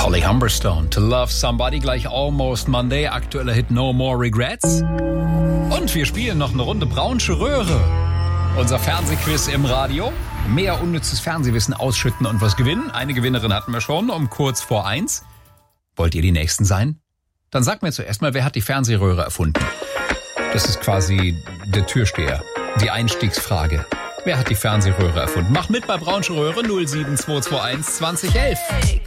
Holly Humberstone, To Love Somebody, gleich Almost Monday, aktueller Hit No More Regrets. Und wir spielen noch eine Runde Braunsche Röhre. Unser Fernsehquiz im Radio. Mehr unnützes Fernsehwissen ausschütten und was gewinnen. Eine Gewinnerin hatten wir schon um kurz vor 1. Wollt ihr die Nächsten sein? Dann sagt mir zuerst mal, wer hat die Fernsehröhre erfunden? Das ist quasi der Türsteher, die Einstiegsfrage. Wer hat die Fernsehröhre erfunden? Mach mit bei Braunsche Röhre 07221 2011.